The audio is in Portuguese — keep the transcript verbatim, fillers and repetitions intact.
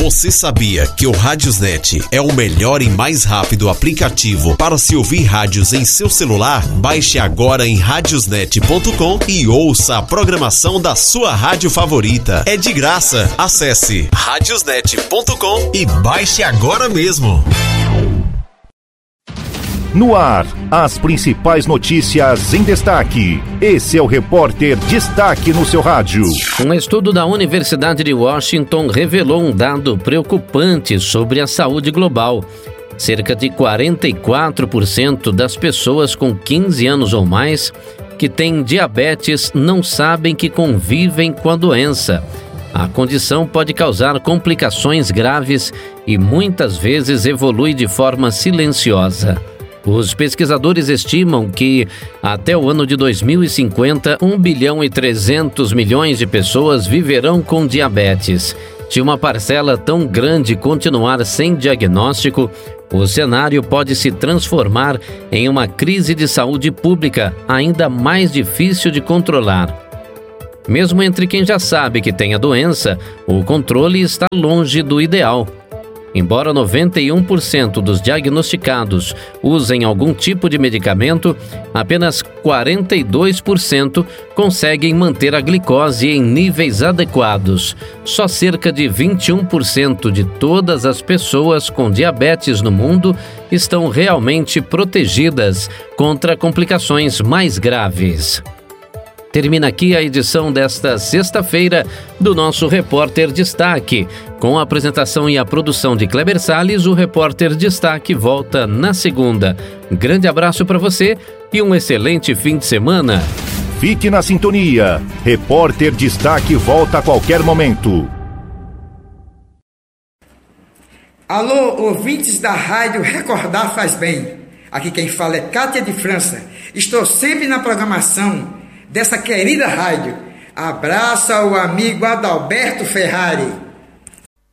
Você sabia que o Radiosnet é o melhor e mais rápido aplicativo para se ouvir rádios em seu celular? Baixe agora em radiosnet ponto com e ouça a programação da sua rádio favorita. É de graça. Acesse radiosnet ponto com e baixe agora mesmo. No ar, as principais notícias em destaque. Esse é o Repórter Destaque no seu rádio. Um estudo da Universidade de Washington revelou um dado preocupante sobre a saúde global. Cerca de quarenta e quatro por cento das pessoas com quinze anos ou mais que têm diabetes não sabem que convivem com a doença. A condição pode causar complicações graves e muitas vezes evolui de forma silenciosa. Os pesquisadores estimam que, até o ano de dois mil e cinquenta, um bilhão e trezentos milhões de pessoas viverão com diabetes. Se uma parcela tão grande continuar sem diagnóstico, o cenário pode se transformar em uma crise de saúde pública ainda mais difícil de controlar. Mesmo entre quem já sabe que tem a doença, o controle está longe do ideal. Embora noventa e um por cento dos diagnosticados usem algum tipo de medicamento, apenas quarenta e dois por cento conseguem manter a glicose em níveis adequados. Só cerca de vinte e um por cento de todas as pessoas com diabetes no mundo estão realmente protegidas contra complicações mais graves. Termina aqui a edição desta sexta-feira do nosso Repórter Destaque. Com a apresentação e a produção de Kleber Salles, o Repórter Destaque volta na segunda. Um grande abraço para você e um excelente fim de semana. Fique na sintonia. Repórter Destaque volta a qualquer momento. Alô, ouvintes da rádio Recordar Faz Bem. Aqui quem fala é Cátia de França. Estou sempre na programação dessa querida rádio. Abraço ao amigo Adalberto Ferrari.